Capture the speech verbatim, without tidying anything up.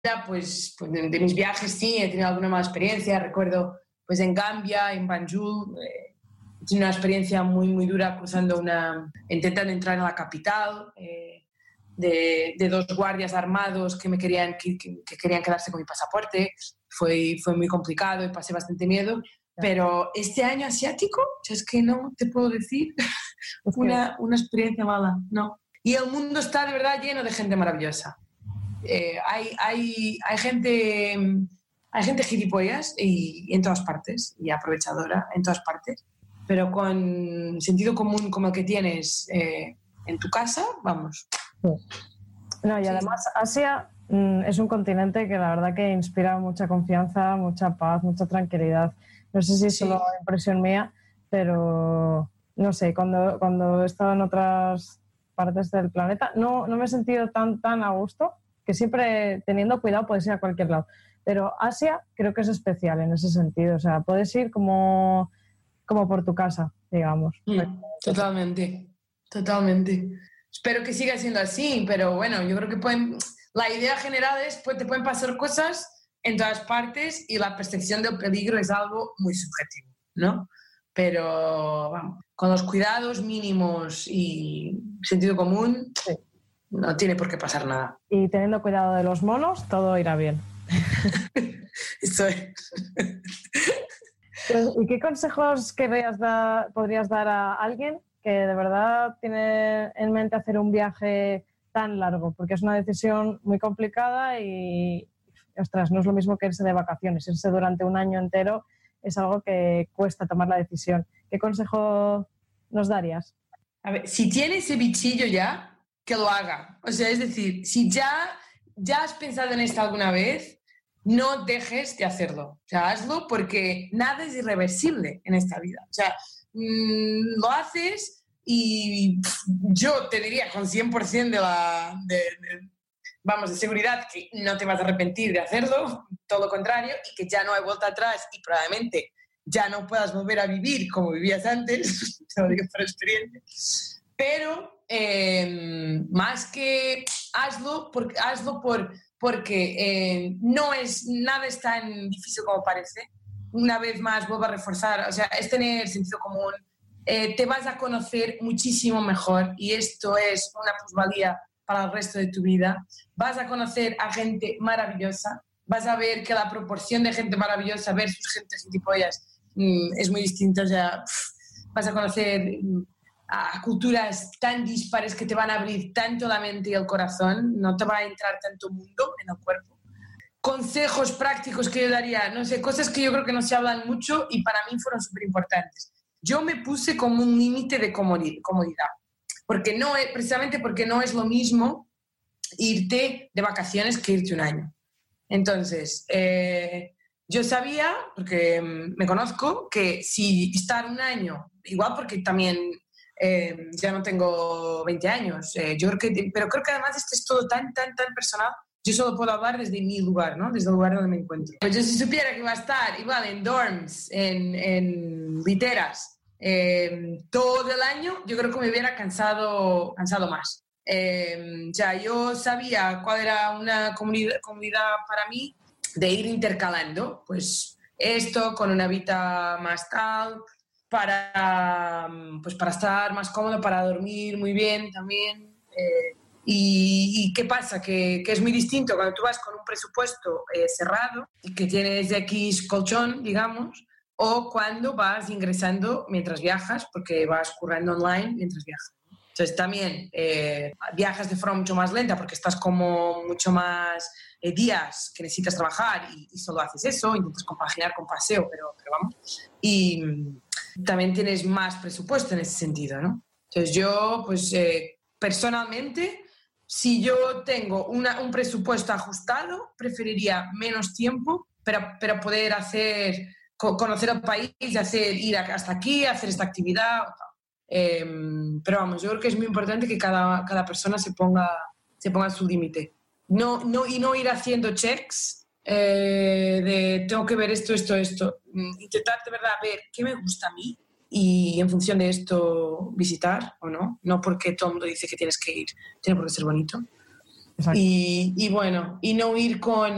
pues, pues de, de mis viajes sí, he tenido alguna mala experiencia. Recuerdo pues en Gambia, en Banjul, eh, he tenido una experiencia muy, muy dura cruzando una, intentando entrar en la capital, eh, de, de dos guardias armados que me querían, que, que querían quedarse con mi pasaporte. Fue, fue muy complicado y pasé bastante miedo. Pero este año asiático, es que no te puedo decir una, una experiencia mala, no. Y el mundo está de verdad lleno de gente maravillosa. Eh, hay, hay, hay gente, hay gente gilipollas y, y en todas partes, y aprovechadora en todas partes, pero con sentido común como el que tienes eh, en tu casa, vamos. Sí. No, y además Asia mm, es un continente que la verdad que inspira mucha confianza, mucha paz, mucha tranquilidad. No sé si es solo sí. impresión mía, pero no sé, cuando, cuando he estado en otras partes del planeta no, no me he sentido tan, tan a gusto, que siempre teniendo cuidado puedes ir a cualquier lado. Pero Asia creo que es especial en ese sentido, o sea, puedes ir como, como por tu casa, digamos. Mm, totalmente, totalmente. Espero que siga siendo así, pero bueno, yo creo que pueden, la idea general es que pues, te pueden pasar cosas en todas partes y la percepción del peligro es algo muy subjetivo, ¿no? Pero vamos, con los cuidados mínimos y sentido común, sí. No tiene por qué pasar nada. Y teniendo cuidado de los monos, todo irá bien. Eso es. Pues, ¿y qué consejos querrías dar, podrías dar a alguien que de verdad tiene en mente hacer un viaje tan largo? Porque es una decisión muy complicada y, ostras, no es lo mismo que irse de vacaciones. Irse durante un año entero es algo que cuesta tomar la decisión. ¿Qué consejo nos darías? A ver, si tiene ese bichillo ya, que lo haga. O sea, es decir, si ya, ya has pensado en esto alguna vez, no dejes de hacerlo. O sea, hazlo porque nada es irreversible en esta vida. O sea, mmm, lo haces y pff, yo te diría con cien por ciento de la... De, de, vamos, de seguridad que no te vas a arrepentir de hacerlo, todo lo contrario, y que ya no hay vuelta atrás y probablemente ya no puedas volver a vivir como vivías antes, te lo digo por experiencia, pero eh, más que hazlo, porque, hazlo por, porque eh, no es, nada es tan difícil como parece. Una vez más vuelvo a reforzar, o sea, es tener sentido común, eh, te vas a conocer muchísimo mejor y esto es una plusvalía para el resto de tu vida. Vas a conocer a gente maravillosa, vas a ver que la proporción de gente maravillosa versus gente gilipollas mmm, es muy distinta. O sea, pff, vas a conocer mmm, a culturas tan dispares que te van a abrir tanto la mente y el corazón, no te va a entrar tanto mundo en el cuerpo. Consejos prácticos que yo daría, no sé, cosas que yo creo que no se hablan mucho y para mí fueron súper importantes. Yo me puse como un límite de comodidad. Porque no es, precisamente porque no es lo mismo irte de vacaciones que irte un año. Entonces, eh, yo sabía, porque me conozco, que si estar un año, igual porque también eh, ya no tengo veinte años, eh, yo creo que, pero creo que además esto es todo tan, tan, tan personal, yo solo puedo hablar desde mi lugar, ¿no? Desde el lugar donde me encuentro. Pues yo si supiera que iba a estar igual en dorms, en, en literas, Eh, todo el año, yo creo que me hubiera cansado, cansado más. Eh, ya yo sabía cuál era una comunidad, comunidad para mí de ir intercalando, pues esto con una vida más tal, para, pues para estar más cómodo, para dormir muy bien también. Eh, y, ¿Y qué pasa? Que, que es muy distinto cuando tú vas con un presupuesto eh, cerrado y que tienes de X colchón, digamos, o cuando vas ingresando mientras viajas, porque vas currando online mientras viajas. Entonces también eh, viajas de forma mucho más lenta porque estás como mucho más eh, días que necesitas trabajar y, y solo haces eso, intentas compaginar con paseo, pero, pero vamos. Y también tienes más presupuesto en ese sentido, ¿no? Entonces yo, pues eh, personalmente, si yo tengo una, un presupuesto ajustado, preferiría menos tiempo, pero, pero poder hacer... conocer el país y hacer, ir hasta aquí, hacer esta actividad. Eh, pero vamos, yo creo que es muy importante que cada, cada persona se ponga, se ponga su límite. No, no, y no ir haciendo checks eh, de tengo que ver esto, esto, esto. Intentar de verdad ver qué me gusta a mí y en función de esto visitar o no. No porque todo el mundo dice que tienes que ir, tiene por qué ser bonito. Y, y bueno, y no ir con